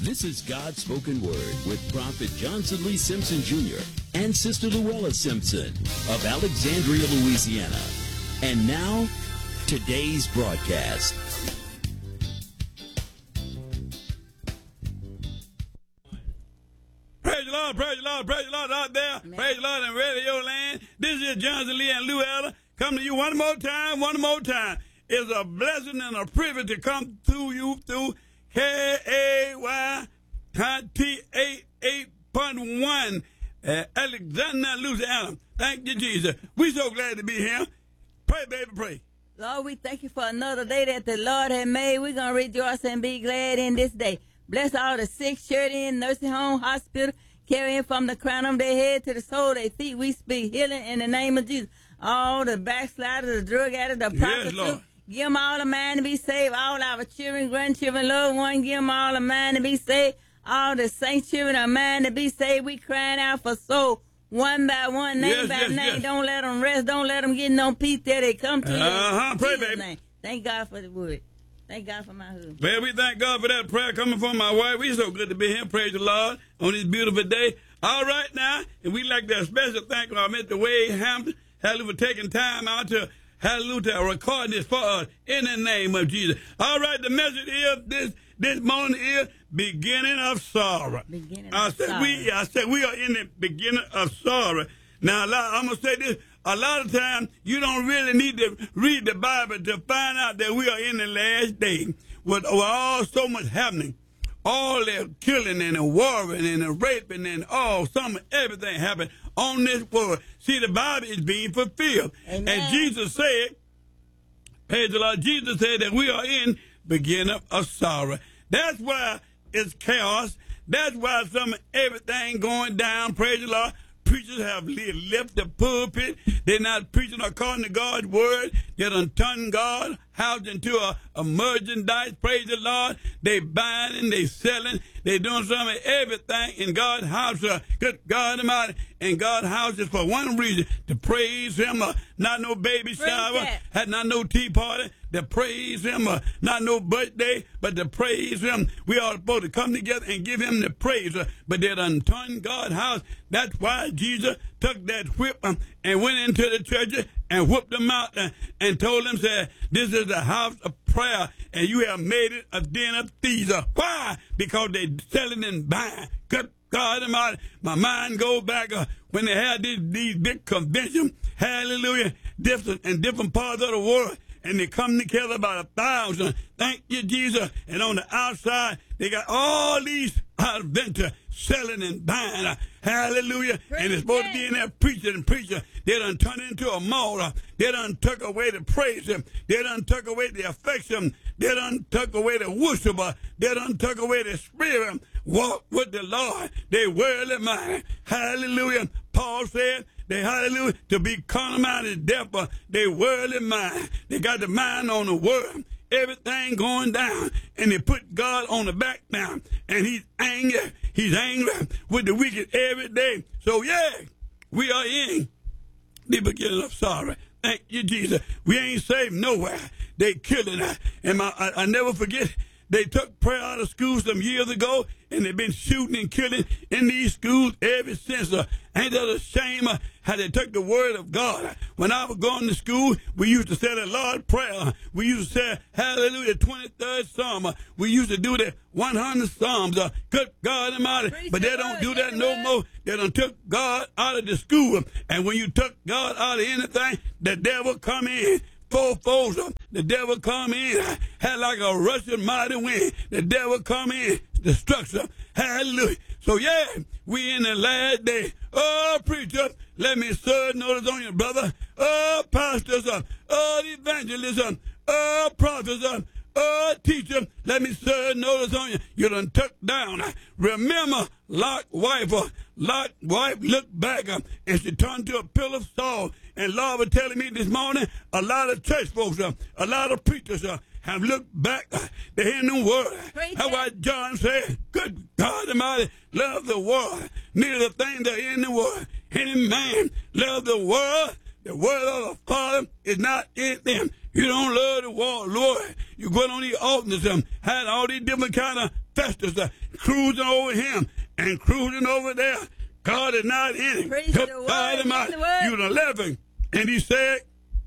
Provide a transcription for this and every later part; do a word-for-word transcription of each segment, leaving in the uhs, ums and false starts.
This is God's Spoken Word with Prophet Johnson Lee Simpson Junior and Sister Luella Simpson of Alexandria, Louisiana. And now, today's broadcast. Praise the Lord, praise the Lord, praise the Lord out there. Amen. Praise the Lord in radio land. This is Johnson Lee and Luella. Come to you one more time, one more time. It's a blessing and a privilege to come to you through K A Y T eighty-eight point one, uh, Alexandria, Louisiana. Thank you, Jesus. We're so glad to be here. Pray, baby, pray. Lord, we thank you for another day that the Lord has made. We're going to rejoice and be glad in this day. Bless all the sick, shirt in, nursing home, hospital, carrying from the crown of their head to the sole of their feet. We speak healing in the name of Jesus. All the backsliders, the drug addicts, the prostitutes. Yes, Lord. Give them all a mind to be saved. All our children, grandchildren, loved ones, give them all a mind to be saved. All the saints children a mind to be saved. We crying out for soul one by one, name yes, by yes, name. Yes. Don't let them rest. Don't let them get no peace till they come to you. Uh-huh. Pray, baby. Name. Thank God for the word. Thank God for my husband. Well, we thank God for that prayer coming from my wife. We so good to be here. Praise the Lord on this beautiful day. All right now, and we like that special thank you. I meant to Wade Hampton. Hallelujah for taking time out to hallelujah record this for us in the name of Jesus. All right, the message is this this morning is beginning of sorrow. Beginning I of said sorrow. we I said we are in the beginning of sorrow. Now I'm gonna say this. A lot of times you don't really need to read the Bible to find out that we are in the last day with, with all so much happening. All the killing and the warring and the raping and all, some everything happened on this world. See, the Bible is being fulfilled. Amen. And Jesus said, praise the Lord, Jesus said that we are in beginning of sorrow. That's why it's chaos. That's why some everything going down, praise the Lord. Preachers have left the pulpit. They're not preaching according to God's word. They done turned God's house into a, a merchandise. Praise the Lord. They buying and they selling. They doing some of everything in God's house. Uh, good God Almighty. And God's house is for one reason, to praise Him. Uh, not no baby shower. Had not no tea party. To praise Him. Uh, not no birthday, but to praise Him. We are supposed to come together and give Him the praise. Uh, but they done turned God's house. That's why Jesus took that whip um, and went into the church and whooped them out uh, and told them, said, this is the house of prayer, and you have made it a den of thieves. Uh, why? Because they selling and buying. Good God Almighty. My mind goes back uh, when they had these, these big conventions, hallelujah, different in different parts of the world. And they come together about a thousand. Thank you, Jesus. And on the outside, they got all these adventures selling and buying. Uh, hallelujah. Praise and it's supposed to be in there preaching and preaching. They done turned it into a mall. Uh, they done took away the praise Him. They done took away the affection. They done took away the worship. Uh, they done took away the spirit. Walk with the Lord. They worldly mind. Hallelujah. Paul said, they, hallelujah, to be carnal-minded, deaf, uh, they worldly mind. They got the mind on the world. Everything going down. And they put God on the back now. And He's angry. He's angry with the wicked every day. So, yeah, we are in the beginning of sorrow. Thank you, Jesus. We ain't saved nowhere. They killing us. And my, I, I never forget, they took prayer out of schools some years ago, and they've been shooting and killing in these schools ever since. Uh, ain't that a shame uh, how they took the word of God? When I was going to school, we used to say the Lord's Prayer. We used to say, hallelujah, twenty-third Psalm. Uh, we used to do the one hundred Psalms. Uh, good God Almighty. Praise but they the don't Lord, do that no word. more. They done took God out of the school. And when you took God out of anything, the devil come in. Four foes, the devil come in, had like a rushing mighty wind. The devil come in, destruction. Hallelujah. So yeah, we in the last day. Oh, preacher, let me serve notice on you, brother. Oh, pastors, oh, evangelism, oh, prophets, oh, teacher, let me serve notice on you. You done took down. Remember, Lot's wife, Lot's wife looked back and she turned to a pillar of salt. And Lord was telling me this morning, a lot of church folks, uh, a lot of preachers uh, have looked back. Uh, they're in the world. That's why John said, good God Almighty, love the world. Neither the things that are in the world. Any man love the world. The word of the Father is not in them. You don't love the world, Lord. You go on these altars and had all these different kind of Festus uh, cruising over him and cruising over there. God is not in it. Preach Help the word, God him out. the word. You the eleven. And he said,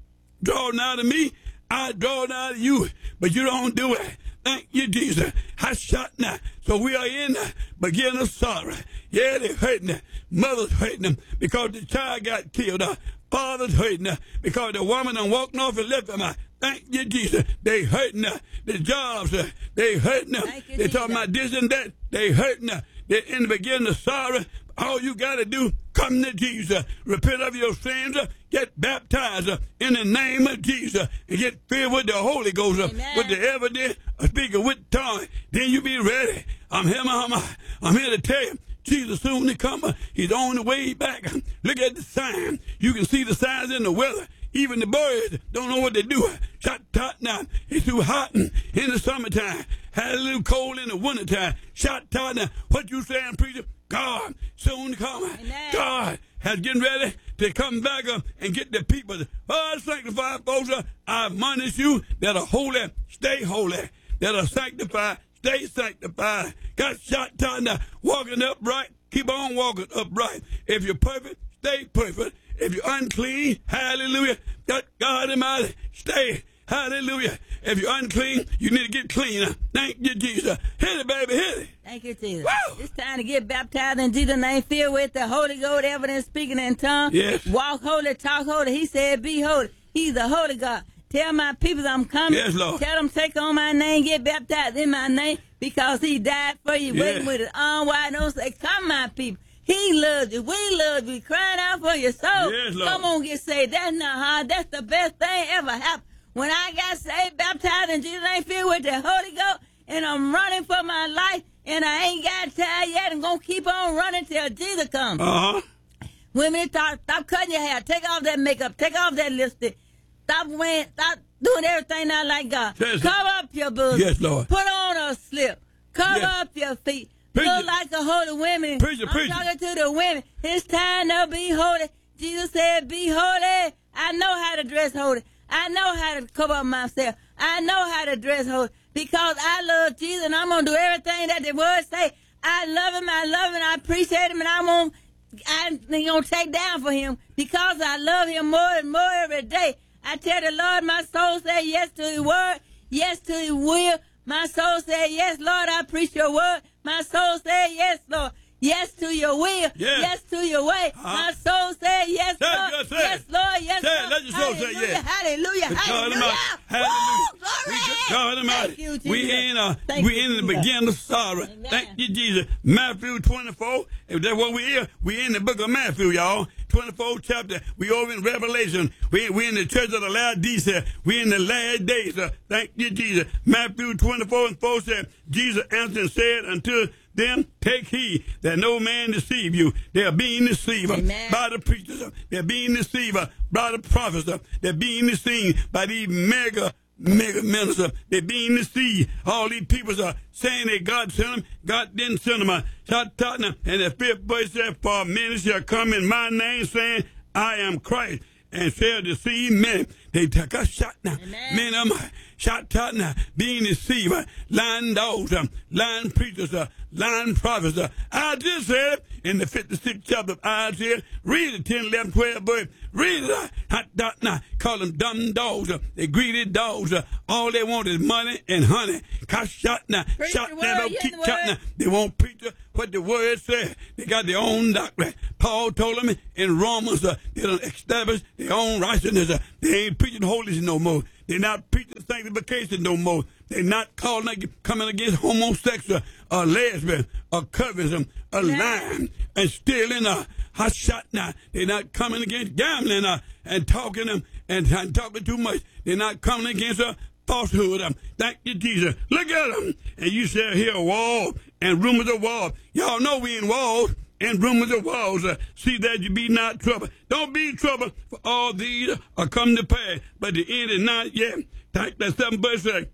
draw nigh to me, I draw nigh to you. But you don't do it. Thank you, Jesus. I shot now. So we are in the beginning of sorrow. Yeah, they're hurting them. Mother's hurting them because the child got killed. Uh, father's hurting them because the woman done walking off and left them. Uh, thank you, Jesus. They hurting them. The jobs, uh, they hurting them. They talking about this and that. They hurting them. They're in the beginning of sorrow. All you got to do, come to Jesus. Repent of your sins. Uh, get baptized uh, in the name of Jesus. And get filled with the Holy Ghost. Uh, with the evidence of speaking with tongue. Then you be ready. I'm here, I'm, I'm here to tell you. Jesus soon to come. Uh, he's on the way back. Look at the sign. You can see the signs in the weather. Even the birds don't know what they do. Shot tot now. It's too hot in the summertime. Had a little cold in the wintertime. Shot tot now. What you saying, preacher? God soon to come. Amen. God has getting ready to come back up and get the people. Oh, sanctified folks, I admonish you that are holy, stay holy. That are sanctified, stay sanctified. Got shot tot now. Walking upright, keep on walking upright. If you're perfect, stay perfect. If you're unclean, hallelujah, God, God Almighty, stay, hallelujah. If you're unclean, you need to get clean. Thank you, Jesus. Hit it, baby, hit it. Thank you, Jesus. Woo! It's time to get baptized in Jesus' name, filled with the Holy Ghost, evidence, speaking in tongues. Yes. Walk holy, talk holy. He said, be holy. He's a holy God. Tell my people I'm coming. Yes, Lord. Tell them take on my name, get baptized in my name, because he died for you. Yes. Waiting with his arm wide open. Say, come, my people. He loves you. We love you. We crying out for your soul. Yes, Lord. Come on, get saved. That's not hard. That's the best thing ever happened. When I got saved, baptized in Jesus' name, filled with the Holy Ghost, and I'm running for my life, and I ain't got tired yet. I'm going to keep on running till Jesus comes. Uh-huh. Women, stop, stop cutting your hair. Take off that makeup. Take off that lipstick. Stop wearing, stop doing everything not like God. Yes. Cover up your bosom. Yes, Lord. Put on a slip. Cover Yes. up your feet. Preach Look it. like the holy women. Preach it, I'm preach it. talking to the women. It's time to be holy. Jesus said, be holy. I know how to dress holy. I know how to cover up myself. I know how to dress holy because I love Jesus, and I'm going to do everything that the word say. I love him, I love him, I appreciate him, and I'm going I'm going to take down for him because I love him more and more every day. I tell the Lord, my soul say yes to his word, yes to his will. My soul said, yes, Lord, I preach your word. My soul said, yes, Lord. Yes to your will. Yes, yes to your way. Uh-huh. My soul said, yes, Say it, Lord. girl, say yes, it. Lord. Yes, Say it. Lord. Let your soul say yes. Hallelujah. Good God Hallelujah. Almighty. Hallelujah. Hallelujah. Woo, glory. We good God Almighty. Thank you, Jesus. We in uh, Thank we you, in the Jesus. beginning of sorrow. Amen. Thank you, Jesus. Matthew twenty-four. If that's what we here, we in the book of Matthew, y'all. twenty-fourth chapter. We over in Revelation. We we in the church of the Laodicea. We in the last days. Uh, thank you, Jesus. Matthew twenty-four and four said, Jesus answered and said unto them, take heed that no man deceive you. They are being deceived Amen. by the preachers. They're being deceived by the prophets. They're being deceived by these mega, mega ministers. They're being deceived. All these people are saying that God sent them. God didn't send them. And the fifth verse said, for many shall come in my name saying, I am Christ, and shall deceive many. They take a shot now. Amen. Many of them shot out now, being deceived, uh, lying dogs, uh, lying preachers, uh, lying prophets. Uh. I just said in the fifty-sixth chapter of Isaiah, read it, ten, eleven, twelve, verse. Read it, uh, hot dot now. Call them dumb dogs. Uh, they greedy dogs. Uh, all they want is money and honey. Cause shot now, Preach shot the now, word, keep yeah, the shot now. word. They won't preach uh, what the word said. They got their own doctrine. Paul told them in Romans, uh, they don't establish their own righteousness. Uh, they ain't preaching holiness no more. They're not preaching sanctification no more. They're not calling, coming against homosexual or lesbian or covetousness or lying and stealing or hot shot now. They're not coming against gambling or, and talking them and, and talking too much. They're not coming against a falsehood. Um, thank you, Jesus. Look at them. And you shall hear a wall and rumors of war. Y'all know we in walls and rumors of walls. Uh, see that you be not troubled. Don't be troubled, for all these are come to pass, but the end is not yet. Thank that seven verse say,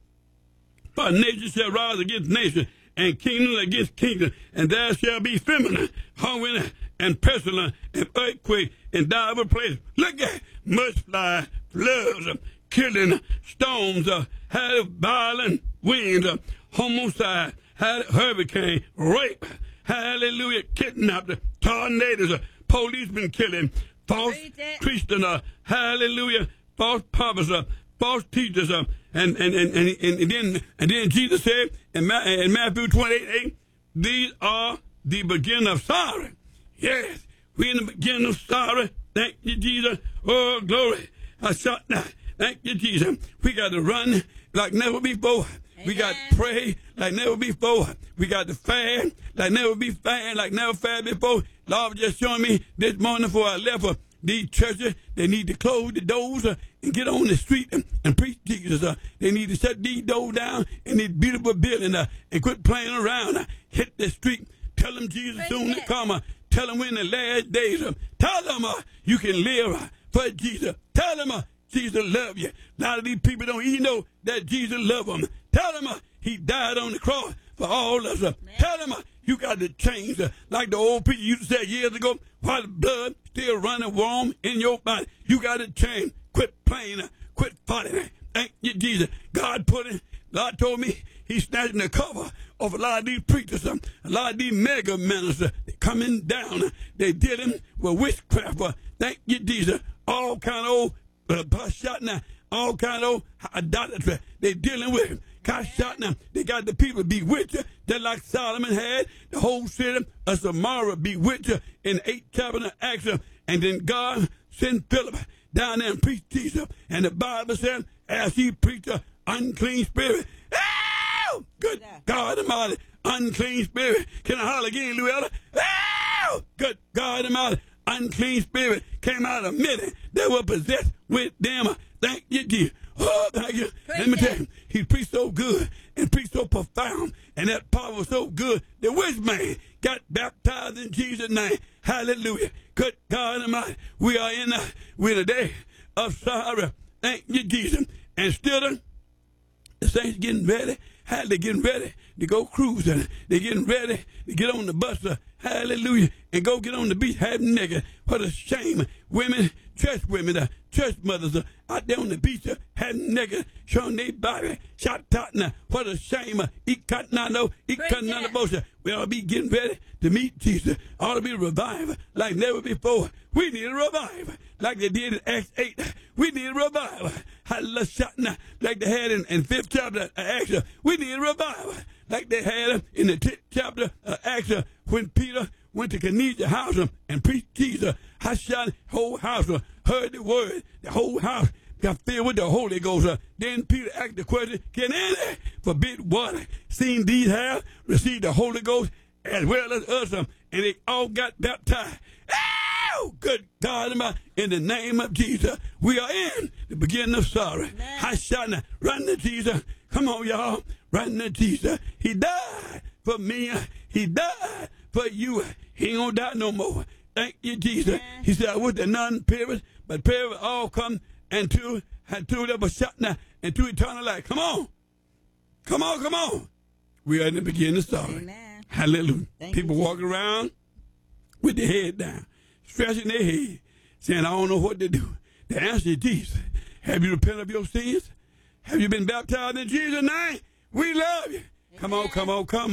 for nation shall rise against nation, and kingdom against kingdom, and there shall be famine, hunger, and pestilence, and earthquake, in divers places. Look at much fly, floods, uh, killing, storms, uh, have violent winds, uh, homicide, hurricane, rape, hallelujah, kidnapped, tornadoes, uh, policemen killing, false Christian, uh, hallelujah, false prophets, uh, false teachers, uh, and, and, and, and, and, then, and then Jesus said in, Ma- in Matthew twenty-eight, eight, these are the beginning of sorrow. Yes, we're in the beginning of sorrow. Thank you, Jesus. Oh, glory. I shot now. Thank you, Jesus. We got to run like never before. Amen. We got to pray like never before. We got to fast like never be fast, like never fast before. Lord was just showing me this morning before I left for these churches, they need to close the doors uh, and get on the street and, and preach Jesus. Uh, they need to shut these doors down in this beautiful building uh, and quit playing around. Uh, hit the street. Tell them Jesus Praise soon to come. Uh, tell them we're in the last days. Uh, tell them uh, you can live uh, for Jesus. Tell them uh, Jesus love you. A lot of these people don't even know that Jesus love them. Tell them uh, he died on the cross for all of us. Uh, tell them uh, you got to change. Uh, like the old people used to say years ago, while the blood still running warm in your body, you got to change. Quit playing. Uh, quit fighting. Thank you, Jesus. God put it. God told me he's snatching the cover of a lot of these preachers. Uh, a lot of these mega ministers. They coming down. Uh, they dealing with witchcraft. Uh, thank you, Jesus. All kind of old uh, shot now. All kind of old idolatry. They dealing with him. God shot now. They got the people bewitched, just like Solomon had the whole city of Samaria bewitched in the eighth chapter of Acts. And then God sent Philip down there and preached Jesus. And the Bible said, as he preached an unclean spirit, oh, good God Almighty, unclean spirit. Can I holler again, Louella? Oh, good God Almighty, unclean spirit came out of many that were possessed with them. Thank you, Jesus. Oh, thank you. Praise Let me tell you, he preached so good and preached so profound, and that power was so good. The witch man got baptized in Jesus' name. Hallelujah. Good God Almighty. We are in a, we're in a day of sorrow. Thank you, Jesus. And still, the saints getting ready. How they getting ready to go cruising. They're getting ready to get on the bus. Uh, hallelujah. And go get on the beach having nigga. What a shame. Women, church women, uh, church mothers uh, out there on the beach uh, having nigga, showing their body. Shot out now. What a shame. Uh, eat cotton, I know. Eat cotton on the bush. We ought to be getting ready to meet Jesus. Ought to be revived like never before. We need a revival like they did in Acts eight. We need a revival. Hallelujah. Like they had in, in fifth chapter of Acts. We need a revival like they had in the tenth chapter of Acts when Peter went to Cornelius' house and preached Jesus. Hashad, whole house heard the word. The whole house got filled with the Holy Ghost. Then Peter asked the question, can any forbid water, seeing these have received the Holy Ghost as well as us? And they all got baptized. Oh, good God, in the name of Jesus, we are in the beginning of sorrow. Hashad, run to Jesus. Come on, y'all. Run to Jesus. He died for me. He died for you. He ain't gonna die no more. Thank you, Jesus. Yeah. He said, I wish that none perish, but perish all come and to and to the shot now and to eternal life. Come on. Come on, come on. We are in the beginning of sorrow. Amen. Hallelujah. Thank People walking around with their head down, stretching their head, saying, I don't know what to do. The answer is Jesus. Have you repented of your sins? Have you been baptized in Jesus' name? We love you. Amen. Come on, come on, come on.